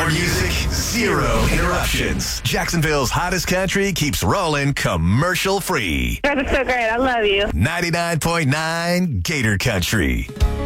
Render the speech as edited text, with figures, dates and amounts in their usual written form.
More music, zero interruptions. Jacksonville's hottest country keeps rolling commercial free. You guys are so great. I love you. 99.9 Gator Country.